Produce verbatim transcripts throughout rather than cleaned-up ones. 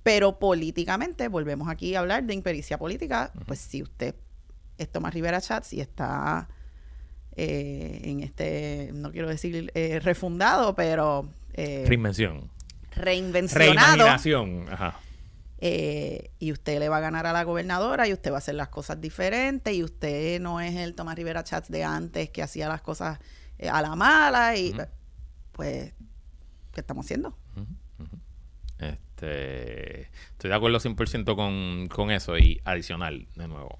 Pero políticamente, volvemos aquí a hablar de impericia política, uh-huh. pues si usted es Tomás Rivera Schatz y está eh, en este, no quiero decir eh, refundado, pero... Eh, Reinvención. Reinvencionado. Reimaginación, ajá. Eh, y usted le va a ganar a la gobernadora y usted va a hacer las cosas diferentes y usted no es el Tomás Rivera Schatz de antes que hacía las cosas eh, a la mala y uh-huh. pues, ¿qué estamos haciendo? Uh-huh. Uh-huh. Este, estoy de acuerdo cien por ciento con, con eso y adicional, de nuevo.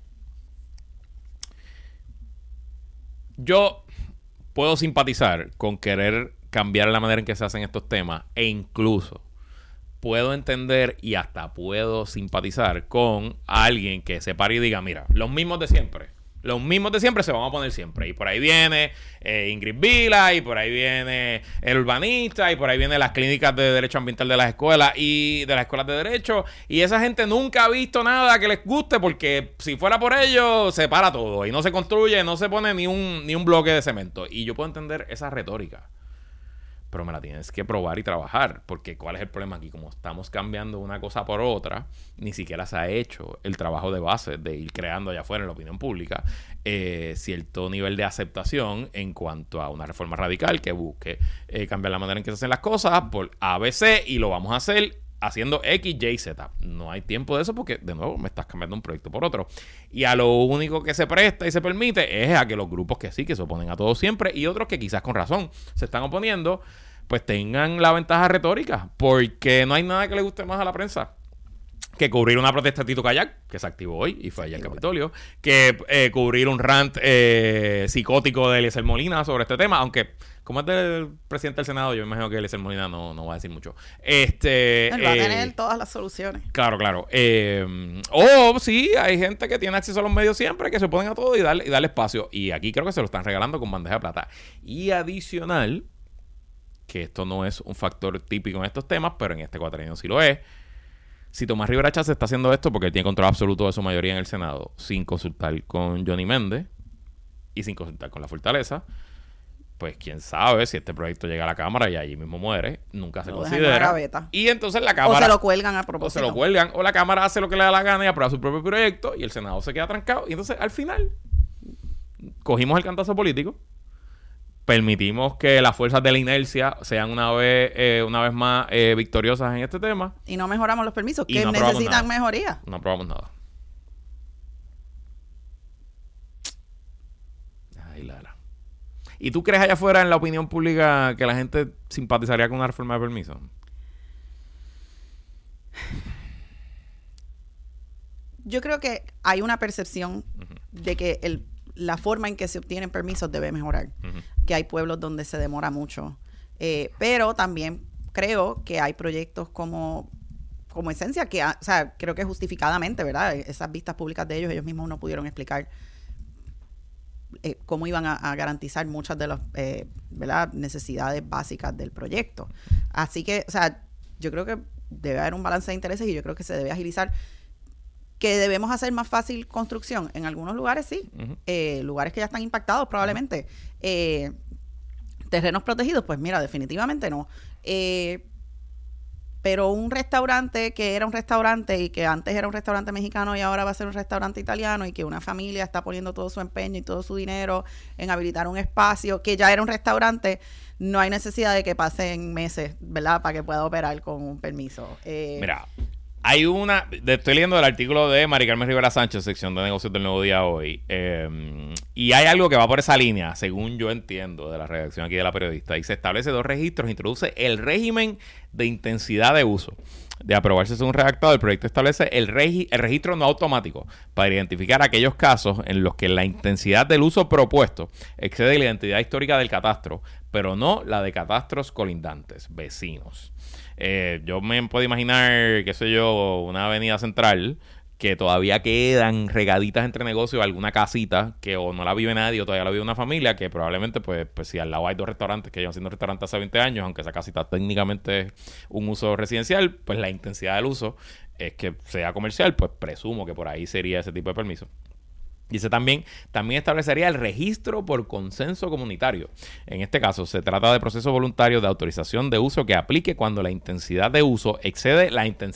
Yo puedo simpatizar con querer cambiar la manera en que se hacen estos temas e incluso puedo entender y hasta puedo simpatizar con alguien que se pare y diga, mira, los mismos de siempre, los mismos de siempre se van a poner siempre. Y por ahí viene eh, Ingrid Vila, y por ahí viene el urbanista, y por ahí vienen las clínicas de derecho ambiental de las escuelas y de las escuelas de derecho. Y esa gente nunca ha visto nada que les guste porque si fuera por ellos se para todo y no se construye, no se pone ni un, ni un bloque de cemento. Y yo puedo entender esa retórica. Pero me la tienes que probar y trabajar, porque ¿cuál es el problema aquí? Como estamos cambiando una cosa por otra, ni siquiera se ha hecho el trabajo de base de ir creando allá afuera en la opinión pública eh, cierto nivel de aceptación en cuanto a una reforma radical que busque eh, cambiar la manera en que se hacen las cosas por A B C, y lo vamos a hacer haciendo X, Y, Z. No hay tiempo de eso porque, de nuevo, me estás cambiando un proyecto por otro. Y a lo único que se presta y se permite es a que los grupos que sí, que se oponen a todo siempre, y otros que quizás con razón se están oponiendo, pues tengan la ventaja retórica, porque no hay nada que le guste más a la prensa que cubrir una protesta de Tito Kayak, que se activó hoy y fue allá al Capitolio, que eh, cubrir un rant eh, psicótico de Eliezer Molina sobre este tema, aunque como es del presidente del Senado, yo me imagino que Eliezer Molina no, no va a decir mucho. Este, Él va eh, a tener todas las soluciones. Claro, claro. Eh, o sí, hay gente que tiene acceso a los medios siempre, que se oponen a todo y darle, y darle espacio. Y aquí creo que se lo están regalando con bandeja de plata. Y adicional, que esto no es un factor típico en estos temas, pero en este cuatrienio sí lo es. Si Tomás Rivera Schatz está haciendo esto porque él tiene control absoluto de su mayoría en el Senado, sin consultar con Johnny Méndez y sin consultar con la Fortaleza, pues quién sabe si este proyecto llega a la Cámara y allí mismo muere, nunca se lo considera. Y entonces la Cámara... O se lo cuelgan a propósito. O se lo cuelgan, o la Cámara hace lo que le da la gana y aprueba su propio proyecto y el Senado se queda trancado. Y entonces al final cogimos el cantazo político, permitimos que las fuerzas de la inercia sean una vez eh, una vez más eh, victoriosas en este tema. Y no mejoramos los permisos, que no necesitan mejoría. No aprobamos nada. Ay, Lara. ¿Y tú crees allá afuera en la opinión pública que la gente simpatizaría con una reforma de permisos? Yo creo que hay una percepción uh-huh. de que el la forma en que se obtienen permisos debe mejorar. Uh-huh. Que hay pueblos donde se demora mucho. Eh, pero también creo que hay proyectos como, como Esencia, que, o sea, creo que justificadamente, ¿verdad? Esas vistas públicas de ellos, ellos mismos no pudieron explicar eh, cómo iban a, a garantizar muchas de las eh, ¿verdad? necesidades básicas del proyecto. Así que, o sea, yo creo que debe haber un balance de intereses y yo creo que se debe agilizar. Que debemos hacer más fácil construcción. En algunos lugares sí. Uh-huh. Eh, lugares que ya están impactados probablemente. Uh-huh. Eh, terrenos protegidos, pues mira, definitivamente no. Eh, pero un restaurante que era un restaurante y que antes era un restaurante mexicano y ahora va a ser un restaurante italiano y que una familia está poniendo todo su empeño y todo su dinero en habilitar un espacio que ya era un restaurante, no hay necesidad de que pasen meses, ¿verdad? Para que pueda operar con un permiso. Eh, mira... Hay una... Estoy leyendo el artículo de Mari Carmen Rivera Sánchez, sección de negocios del Nuevo Día hoy. Eh, y hay algo que va por esa línea, según yo entiendo, de la redacción aquí de La Periodista. Y se establece dos registros. Introduce el régimen de intensidad de uso. De aprobarse según redactado, el proyecto establece el, regi- el registro no automático para identificar aquellos casos en los que la intensidad del uso propuesto excede la identidad histórica del catastro, pero no la de catastros colindantes, vecinos. Eh, yo me puedo imaginar, qué sé yo, una avenida central que todavía quedan regaditas entre negocios, alguna casita que o no la vive nadie o todavía la vive una familia, que probablemente, pues, pues si al lado hay dos restaurantes que llevan siendo restaurantes hace veinte años, aunque esa casita técnicamente es un uso residencial, pues la intensidad del uso es que sea comercial, pues presumo que por ahí sería ese tipo de permiso. Dice también, también establecería el registro por consenso comunitario. En este caso, se trata de proceso voluntario de autorización de uso que aplique cuando la intensidad de uso excede la intensidad